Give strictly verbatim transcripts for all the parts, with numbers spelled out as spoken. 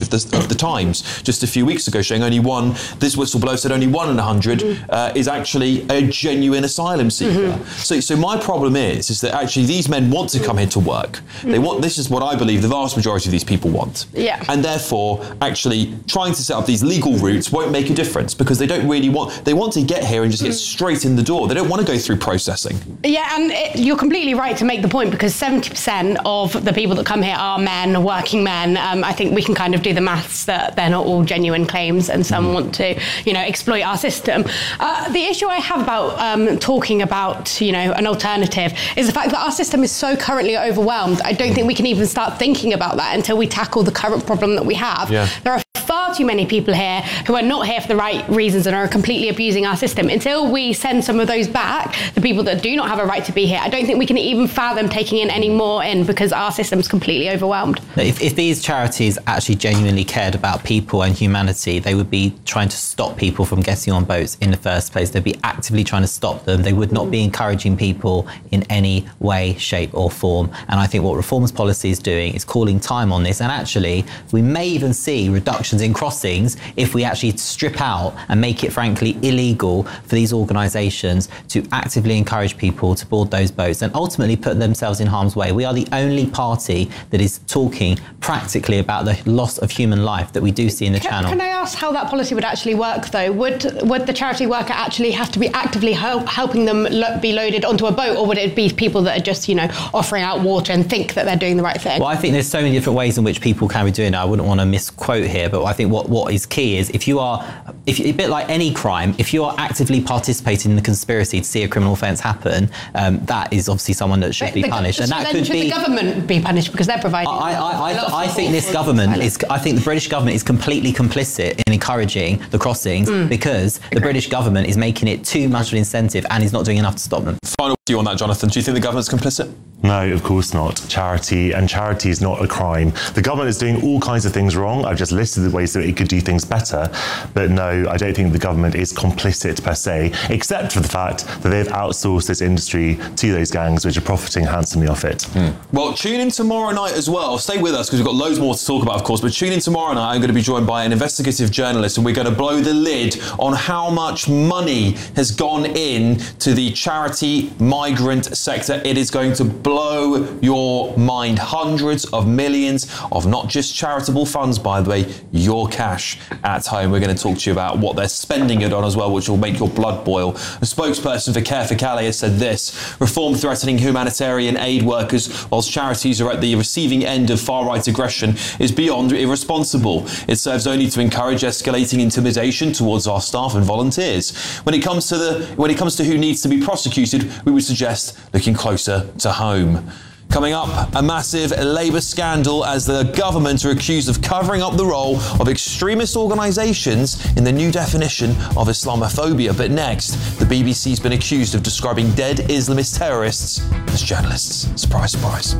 of the, of the Times just a few weeks ago, showing only one, this whistleblower said only one in a hundred mm-hmm. uh, is actually a genuine asylum seeker. Mm-hmm. So, so my problem is, is that actually these men want to come here to work. Mm-hmm. They want, this is what I believe the vast majority of these people want. Yeah. And therefore, actually trying to set up these legal routes won't make a difference because they don't really want, they want to get here and just get straight in the door. They don't want to go through processing. Yeah, and it, you're completely right to make the point because seventy percent of the people that come here are men, working men. Um, I think we can kind of do the maths that they're not all genuine claims and some mm. want to, you know, exploit our system. Uh, the issue I have about um, talking about, you know, an alternative is the fact that our system is so currently overwhelmed. I don't think we can even start thinking about that until we tackle the current problem that we have. Yeah. There are far too many people here who are not here for the right reasons and are completely abusing our system. Until we send some of those back, the people that do not have a right to be here, I don't think we can even fathom taking in any more in because our system's completely overwhelmed. If, if these charities actually genuinely cared about people and humanity, they would be trying to stop people from getting on boats in the first place. They'd be actively trying to stop them. They would not be encouraging people in any way, shape or form. And I think what Reform's policy is doing is calling time on this. And actually, we may even see reductions in crossings if we actually strip out and make it frankly illegal for these organisations to actively encourage people to board those boats and ultimately put themselves in harm's way. We are the only party that is talking practically about the loss of human life that we do see in the can, channel. Can I ask how that policy would actually work though? Would would the charity worker actually have to be actively help, helping them lo- be loaded onto a boat, or would it be people that are just, you know, offering out water and think that they're doing the right thing? Well, I think there's so many different ways in which people can be doing it. I wouldn't want to misquote here, but I think what, what is key is if you are, if a bit like any crime, if you are actively participating in the conspiracy to see a criminal offence happen, um, that is obviously someone that should but be the, punished. So and that then could should be the government be punished because they're providing. I, I, I, I think this government is. I think the British government is completely complicit in encouraging the crossings mm. because the okay. British government is making it too much of an incentive and is not doing enough to stop them. Final view on that, Jonathan. Do you think the government's complicit? No, of course not. Charity, and charity is not a crime. The government is doing all kinds of things wrong. I've just listed the ways that it could do things better. But no, I don't think the government is complicit per se, except for the fact that they've outsourced this industry to those gangs which are profiting handsomely off it. Mm. Well, tune in tomorrow night as well. Stay with us because we've got loads more to talk about, of course, but tune in tomorrow night. I'm going to be joined by an investigative journalist and we're going to blow the lid on how much money has gone in to the charity migrant sector. It is going to blow your mind. Hundreds of millions of not just charitable funds, by the way, your cash at home. We're going to talk to you about what they're spending it on as well, which will make your blood boil. A spokesperson for Care for Calais has said this: reform threatening humanitarian aid workers whilst charities are at the receiving end of far-right aggression is beyond irresponsible. It serves only to encourage escalating intimidation towards our staff and volunteers. When it comes to the when it comes to who needs to be prosecuted, we would suggest looking closer to home. Coming up, a massive Labour scandal as the government are accused of covering up the role of extremist organisations in the new definition of Islamophobia. But next, the B B C's been accused of describing dead Islamist terrorists as journalists. Surprise, surprise.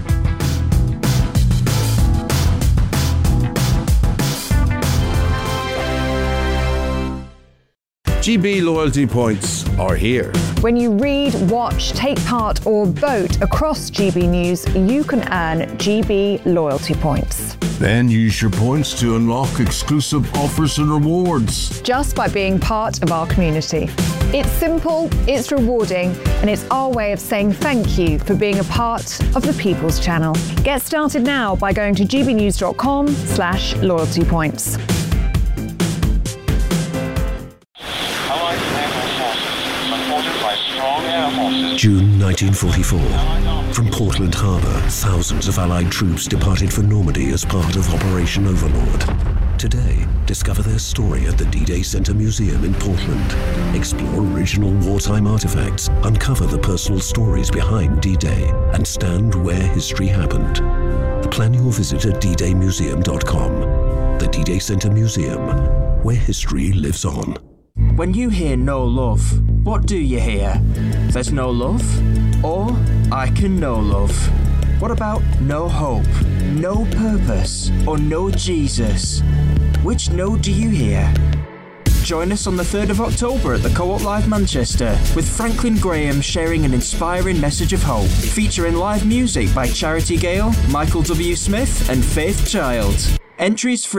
G B loyalty points are here. When you read, watch, take part or vote across G B News, you can earn G B loyalty points. Then use your points to unlock exclusive offers and rewards. Just by being part of our community. It's simple, it's rewarding, and it's our way of saying thank you for being a part of the People's Channel. Get started now by going to gbnews.com slash loyalty points. June nineteen forty-four. From Portland Harbour, thousands of Allied troops departed for Normandy as part of Operation Overlord. Today, discover their story at the D-Day Center Museum in Portland. Explore original wartime artifacts, uncover the personal stories behind D-Day, and stand where history happened. Plan your visit at d day museum dot com. The D-Day Center Museum, where history lives on. When you hear no love, what do you hear? There's no love? Or I can know love? What about no hope, no purpose, or no Jesus? Which no do you hear? Join us on the third of October at the Co-op Live Manchester with Franklin Graham sharing an inspiring message of hope, featuring live music by Charity Gale, Michael W. Smith and Faith Child. Entries free.